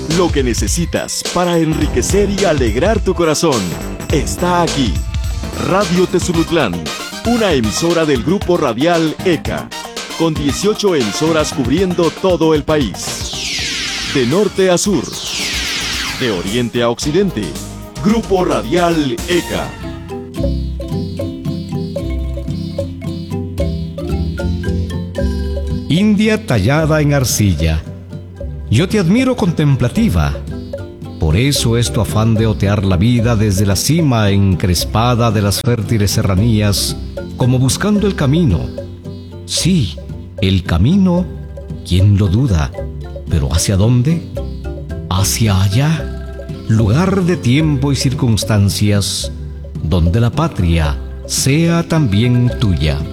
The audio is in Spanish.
Lo que necesitas para enriquecer y alegrar tu corazón está aquí. Radio Tezulutlán, una emisora del grupo radial ECA, con 18 emisoras cubriendo todo el país. De norte a sur, de oriente a occidente, Grupo Radial ECA. India tallada en arcilla. Yo te admiro contemplativa. Por eso es tu afán de otear la vida desde la cima encrespada de las fértiles serranías, como buscando el camino. Sí, el camino, ¿quién lo duda? ¿Pero hacia dónde? Hacia allá, lugar de tiempo y circunstancias, donde la patria sea también tuya.